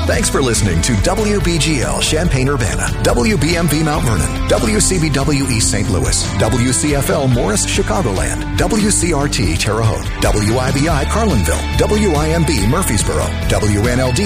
Thanks for listening to WBGL Champaign-Urbana, WBMV Mount Vernon, WCBW East St. Louis, WCFL Morris, Chicagoland, WCRT Terre Haute, WIBI Carlinville, WIMB Murfreesboro, WNLD